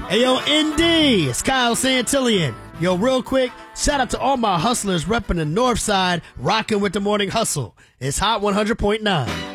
Hey, yo, ND, it's Kyle Santillian. Yo, real quick, shout out to all my hustlers repping the North Side, rocking with the Morning Hustle. It's Hot 100.9.